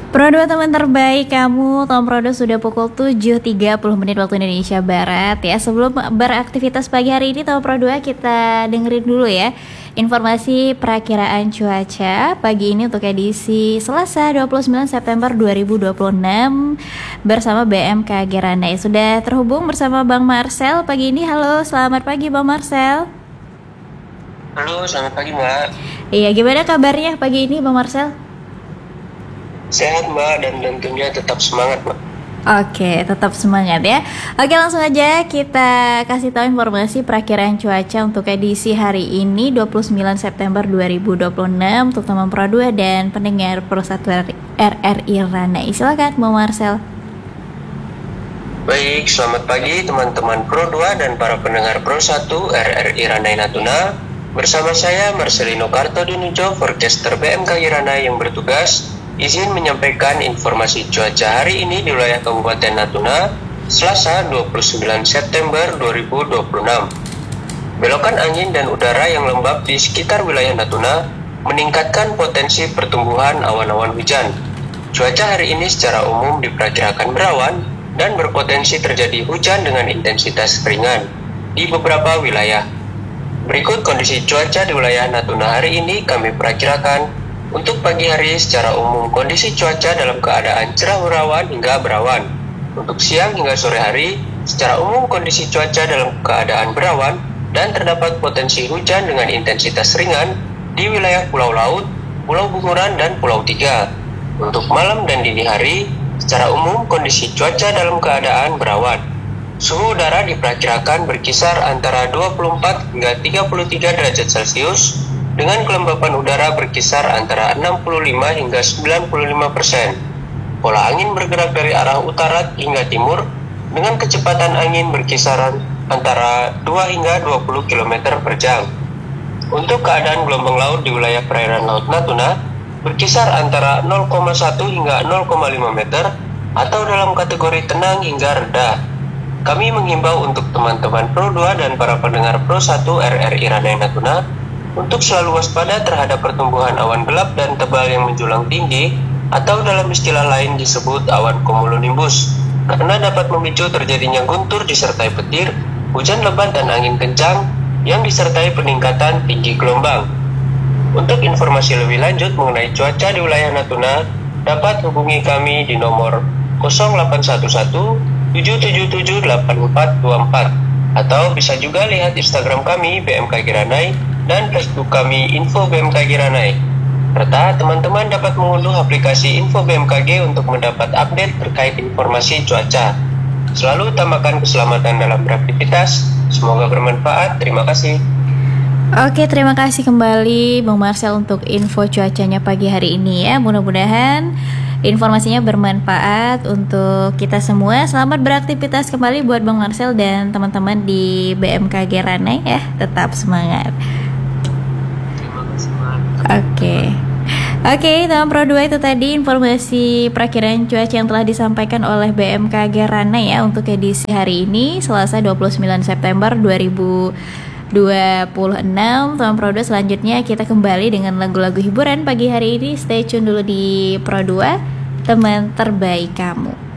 Pro 2 teman terbaik kamu, Tom Prodo sudah pukul 7.30 menit waktu Indonesia Barat ya. Sebelum beraktivitas pagi hari ini Tom Pro 2 kita dengerin dulu ya informasi perakiraan cuaca pagi ini untuk edisi Selasa 29 September 2026 bersama BMKG Ranai. Sudah terhubung bersama Bang Marcel pagi ini. Halo, selamat pagi Bang Marcel. Halo, selamat pagi Mbak. Iya, gimana kabarnya pagi ini Bang Marcel? Sehat Mbak, dan tentunya tetap semangat Mbak. Oke, tetap semangat ya. Oke, langsung aja kita kasih tahu informasi perakiraan cuaca untuk edisi hari ini 29 September 2026 untuk teman Pro 2 dan pendengar Pro 1 RRI Ranai. Silakan Bang Marcel. Baik, selamat pagi teman-teman Pro 2 dan para pendengar Pro 1 RRI Ranai Natuna. Bersama saya Marcelino Kartodinujo, forecaster BMKG Ranai yang bertugas izin menyampaikan informasi cuaca hari ini di wilayah Kabupaten Natuna, Selasa 29 September 2026. Belokan angin dan udara yang lembab di sekitar wilayah Natuna meningkatkan potensi pertumbuhan awan-awan hujan. Cuaca hari ini secara umum diperkirakan berawan dan berpotensi terjadi hujan dengan intensitas ringan di beberapa wilayah. Berikut kondisi cuaca di wilayah Natuna hari ini kami perkirakan. Untuk pagi hari secara umum kondisi cuaca dalam keadaan cerah berawan hingga berawan. Untuk siang hingga sore hari secara umum kondisi cuaca dalam keadaan berawan dan terdapat potensi hujan dengan intensitas ringan di wilayah Pulau Laut, Pulau Bunguran dan Pulau Tiga. Untuk malam dan dini hari secara umum kondisi cuaca dalam keadaan berawan. Suhu udara diperkirakan berkisar antara 24 hingga 33 derajat Celcius dengan kelembapan udara berkisar antara 65 hingga 95%. Pola angin bergerak dari arah utara hingga timur dengan kecepatan angin berkisaran antara 2 hingga 20 km per jam. Untuk keadaan gelombang laut di wilayah perairan Laut Natuna berkisar antara 0,1 hingga 0,5 meter atau dalam kategori tenang hingga rendah. Kami menghimbau untuk teman-teman Pro 2 dan para pendengar Pro 1 RRI Ranai Natuna untuk selalu waspada terhadap pertumbuhan awan gelap dan tebal yang menjulang tinggi atau dalam istilah lain disebut awan cumulonimbus, karena dapat memicu terjadinya guntur disertai petir, hujan lebat dan angin kencang yang disertai peningkatan tinggi gelombang. Untuk informasi lebih lanjut mengenai cuaca di wilayah Natuna, dapat hubungi kami di nomor 0811 777 8424 atau bisa juga lihat Instagram kami BMKG Ranai dan Facebook kami Info BMKG Ranai. Serta teman-teman dapat mengunduh aplikasi Info BMKG untuk mendapat update terkait informasi cuaca. Selalu utamakan keselamatan dalam beraktivitas. Semoga bermanfaat. Terima kasih. Oke, terima kasih kembali Bang Marcel untuk info cuacanya pagi hari ini ya. Mudah-mudahan informasinya bermanfaat untuk kita semua. Selamat beraktivitas kembali buat Bang Marcel dan teman-teman di BMKG Ranai ya. Tetap semangat. Oke, teman Pro 2 itu tadi informasi perakiraan cuaca yang telah disampaikan oleh BMKG Ranai ya untuk edisi hari ini Selasa 29 September 2026. Teman Pro 2 selanjutnya kita kembali dengan lagu-lagu hiburan pagi hari ini. Stay tune dulu di Pro 2, teman terbaik kamu.